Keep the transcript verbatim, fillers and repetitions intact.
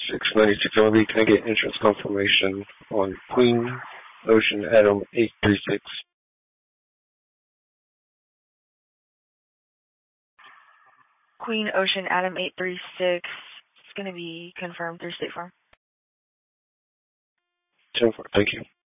six ninety-six M L B. Can I get insurance confirmation on Queen Ocean Adam eight three six? Queen Ocean Adam eight three six. It's going to be confirmed through State Farm. ten four. Thank you.